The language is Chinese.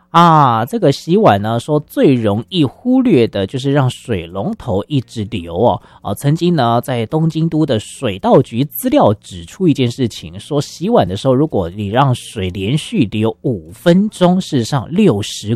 啊，这个洗碗呢，说最容易忽略的就是让水龙头一直流哦。曾经呢，在东京都的水道局资料指出一件事情，说洗碗的时候，如果你让水连续流5分钟，事实上60